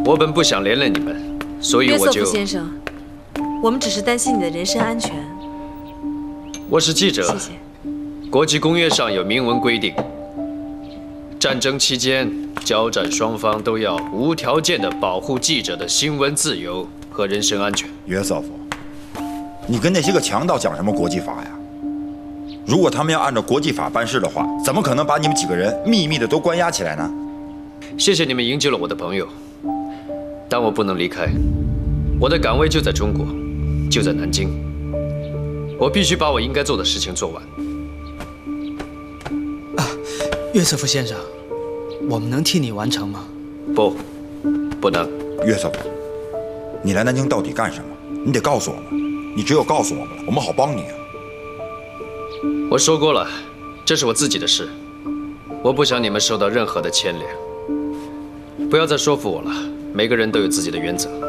我本不想连累你们，所以我就…… 约瑟夫先生，我们只是担心你的人身安全。 我是记者， 谢谢。 国际公约上有明文规定，战争期间交战双方都要无条件地保护记者的新闻自由和人身安全。 约瑟夫，你跟那些个强盗讲什么国际法呀？如果他们要按照国际法办事的话，怎么可能把你们几个人秘密的都关押起来呢？ 谢谢你们营救了我的朋友，但我不能离开，我的岗位就在中国，就在南京，我必须把我应该做的事情做完。 约瑟夫先生，我们能替你完成吗？ 不能。 约瑟夫，你来南京到底干什么？你得告诉我们，你只有告诉我们了，我们好帮你啊。 我说过了，这是我自己的事，我不想你们受到任何的牵连。不要再说服我了，每个人都有自己的原则。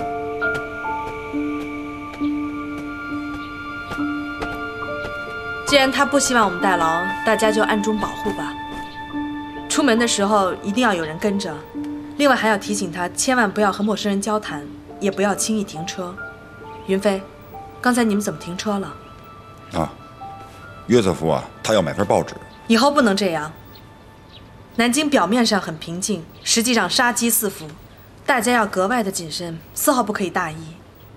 既然他不希望我们代劳，大家就暗中保护吧。出门的时候一定要有人跟着，另外还要提醒他，千万不要和陌生人交谈，也不要轻易停车。云飞，刚才你们怎么停车了？ 啊，约瑟夫啊，他要买份报纸。 以后不能这样。南京表面上很平静，实际上杀机四伏，大家要格外的谨慎，丝毫不可以大意。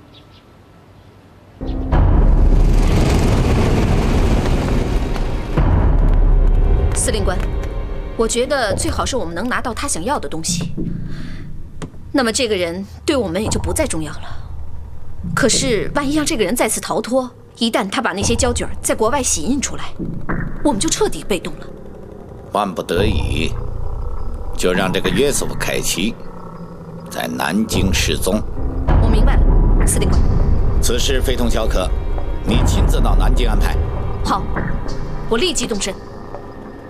司令官，我觉得最好是我们能拿到他想要的东西，那么这个人对我们也就不再重要了。可是万一让这个人再次逃脱，一旦他把那些胶卷在国外洗印出来，我们就彻底被动了。 万不得已，就让这个约瑟夫·凯奇在南京失踪。 我明白了，司令官。 此事非同小可，你亲自到南京安排。 好，我立即动身。